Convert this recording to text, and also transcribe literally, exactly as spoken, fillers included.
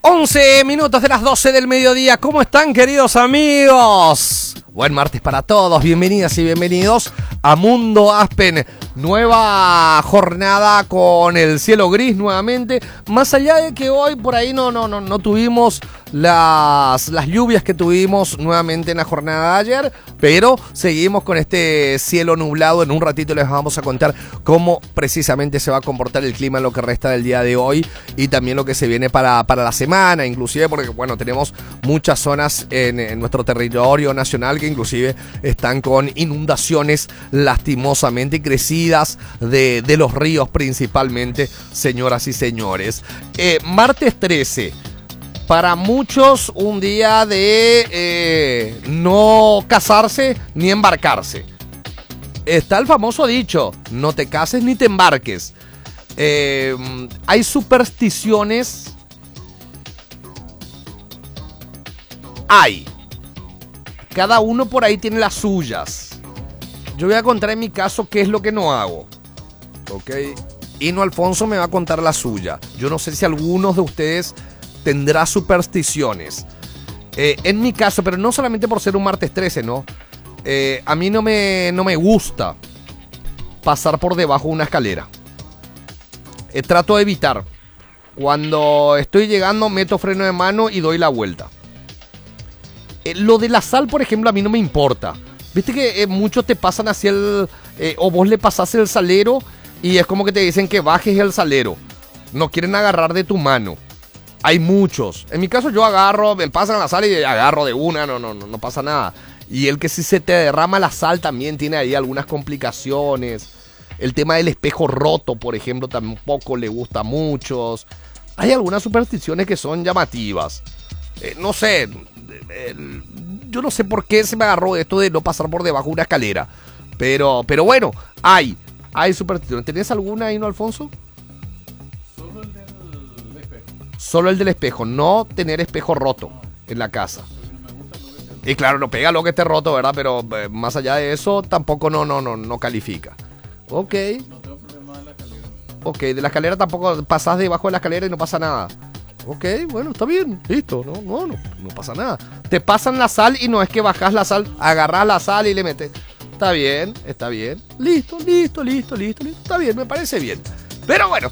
once minutos de las doce del mediodía. ¿Cómo están, queridos amigos? Buen martes para todos. Bienvenidas y bienvenidos a Mundo Aspen. Nueva jornada con el cielo gris nuevamente. Más allá de que hoy por ahí no, no, no, no tuvimos las, las lluvias que tuvimos nuevamente en la jornada de ayer, pero seguimos con este cielo nublado. En un ratito les vamos a contar cómo precisamente se va a comportar el clima en lo que resta del día de hoy y también lo que se viene para, para la semana, inclusive porque, bueno, tenemos muchas zonas en, en nuestro territorio nacional que inclusive están con inundaciones lastimosamente crecidas de, de los ríos principalmente, señoras y señores. Eh, martes trece. Para muchos un día de eh, no casarse ni embarcarse. Está el famoso dicho, no te cases ni te embarques. Eh, hay supersticiones. Hay. Cada uno por ahí tiene las suyas. Yo voy a contar en mi caso qué es lo que no hago. ¿Ok? Hino Alfonso me va a contar la suya. Yo no sé si algunos de ustedes tendrá supersticiones. Eh, en mi caso, pero no solamente por ser un martes trece, ¿no? Eh, a mí no me, no me gusta pasar por debajo de una escalera. Eh, trato de evitar. Cuando estoy llegando, meto freno de mano y doy la vuelta. Eh, lo de la sal, por ejemplo, a mí no me importa. Viste que eh, muchos te pasan hacia el... Eh, o vos le pasás el salero y es como que te dicen que bajes el salero. No quieren agarrar de tu mano. Hay muchos. En mi caso yo agarro, me pasan la sal y agarro de una, no, no, no, no pasa nada. Y el que si se te derrama la sal también tiene ahí algunas complicaciones. El tema del espejo roto, por ejemplo, tampoco le gusta a muchos. Hay algunas supersticiones que son llamativas. Eh, no sé, eh, yo no sé por qué se me agarró esto de no pasar por debajo de una escalera. Pero, pero bueno, hay, hay supersticiones. ¿Tenés alguna ahí, no, Alfonso? Solo el del espejo, no tener espejo roto en la casa. Y claro, no pega lo que esté roto, ¿verdad? Pero eh, más allá de eso, tampoco no, no, no, no califica. Ok. No tengo problema de la escalera. Ok, de la escalera tampoco pasás debajo de la escalera y no pasa nada. Ok, bueno, está bien, listo, no, no, no, no pasa nada. Te pasan la sal y no es que bajás la sal, agarrás la sal y le metes. Está bien, está bien. Listo, listo, listo, listo, listo. Está bien, me parece bien. Pero bueno,